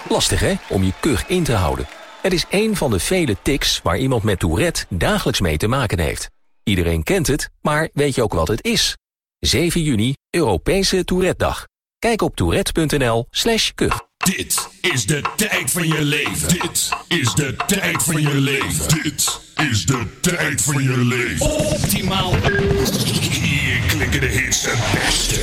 Lastig hè, om je kuch in te houden. Het is één van de vele tics waar iemand met Tourette dagelijks mee te maken heeft. Iedereen kent het, maar weet je ook wat het is? 7 juni, Europese Tourette-dag. Kijk op tourette.nl/kuch. Dit is de tijd van je leven. Dit is de tijd van je leven. Dit is de tijd van je leven. Optimaal. Hier klinken de hits het beste.